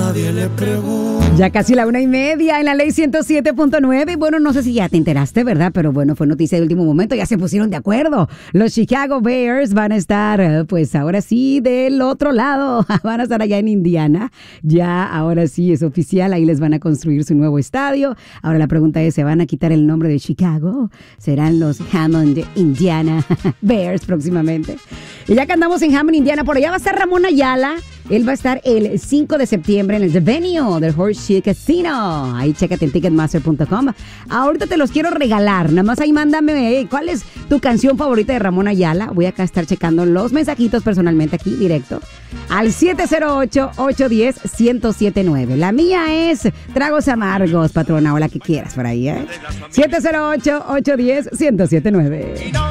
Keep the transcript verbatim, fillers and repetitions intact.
nadie le pregunta. Ya casi la una y media en la ley ciento siete punto nueve. Bueno, no sé si ya te enteraste, ¿verdad? Pero bueno, fue noticia de último momento. Ya se pusieron de acuerdo. Los Chicago Bears van a estar, pues ahora sí, del otro lado. Van a estar allá en Indiana. Ya, ahora sí, es oficial. Ahí les van a construir su nuevo estadio. Ahora la pregunta es, ¿se van a quitar el nombre de Chicago? ¿Serán los Hammond, Indiana Bears próximamente? Y ya que andamos en Hammond, Indiana, por allá va a estar Ramón Ayala. Él va a estar el cinco de septiembre en el The Venue del Horseshoe Casino. Ahí chécate en ticketmaster punto com. Ahorita te los quiero regalar. Nada más ahí mándame eh, cuál es tu canción favorita de Ramón Ayala. Voy acá a estar checando los mensajitos personalmente aquí, directo. Al siete cero ocho, ocho uno cero, uno cero siete nueve. La mía es Tragos Amargos, patrona, o la que quieras por ahí, ¿eh? siete cero ocho, ocho uno cero, uno cero siete nueve.